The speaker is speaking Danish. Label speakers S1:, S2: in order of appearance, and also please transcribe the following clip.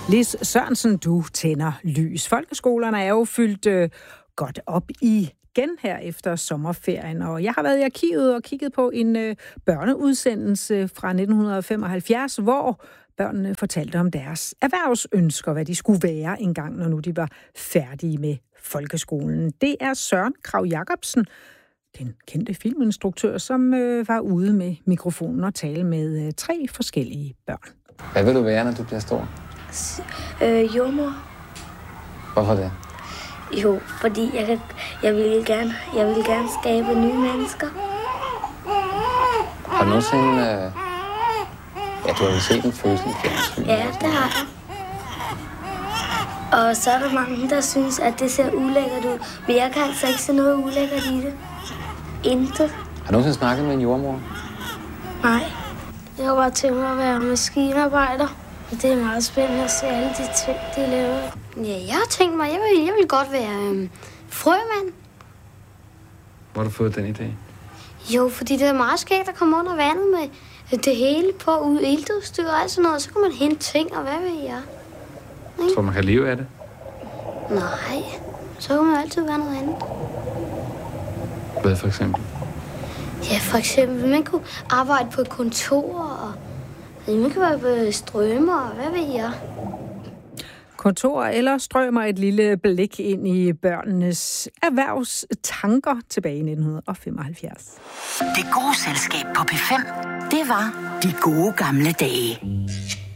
S1: Lis Sørensen, du tænder lys. Folkeskolerne er jo fyldt godt op igen her efter sommerferien, og jeg har været i arkivet og kigget på en børneudsendelse fra 1975, hvor børnene fortalte om deres erhvervsønsker, hvad de skulle være engang, når nu de var færdige med folkeskolen. Det er Søren Krag Jacobsen, den kendte filminstruktør, som var ude med mikrofonen og tale med 3 forskellige børn.
S2: Hvad vil du være, når du bliver stor?
S3: Jordmor.
S2: Hvorfor det?
S3: Jo, fordi jeg vil gerne skabe nye mennesker.
S2: Har du nogensinde... Ja, du har vel set en fødsel i fjernsyn?
S3: Ja, det har jeg. Og så er der mange, der synes, at det ser ulækkert ud. Men jeg kan altså ikke se noget ulækkert i det. Intet.
S2: Har du nogensinde snakket med en jordmor?
S3: Nej. Jeg har bare tænkt mig at være maskinarbejder. Det er meget spændende at se alle de ting, de laver.
S4: Ja, jeg har tænkt mig, jeg vil godt være frømand.
S2: Hvor har du fået den idé?
S4: Jo, fordi det er meget skægt at komme under vandet med det hele på iltudstyr og alt sådan noget. Så kan man hente ting, og hvad ved jeg?
S2: Ikke? Tror man kan leve af det?
S4: Nej, så kan man altid være noget andet.
S2: Hvad for eksempel?
S4: Ja, for eksempel, man kunne arbejde på et kontor, og man kan være strømmer, og hvad ved jeg?
S1: Kontor eller strømmer et lille blik ind i børnenes erhvervstanker tilbage i 1975.
S5: Det gode selskab på P5, det var de gode gamle dage.